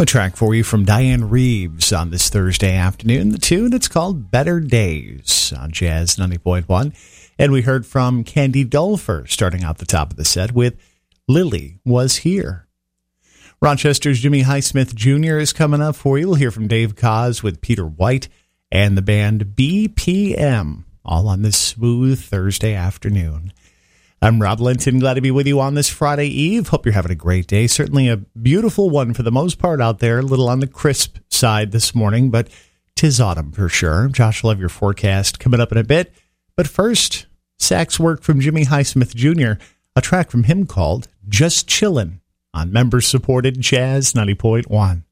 A track for you from Diane Reeves on this Thursday afternoon. The tune, it's called Better Days on Jazz 90.1. And we heard from Candy Dulfer starting out the top of the set with Lily Was Here. Rochester's Jimmy Highsmith Jr. is coming up for you. We'll hear from Dave Koz with Peter White and the band BPM, all on this smooth Thursday afternoon. I'm Rob Linton, glad to be with you on this Friday Eve. Hope you're having a great day. Certainly a beautiful one for the most part out there. A little on the crisp side this morning, but 'tis autumn for sure. Josh will have your forecast coming up in a bit. But first, sax work from Jimmy Highsmith Jr., a track from him called Just Chillin' on member-supported Jazz 90.1.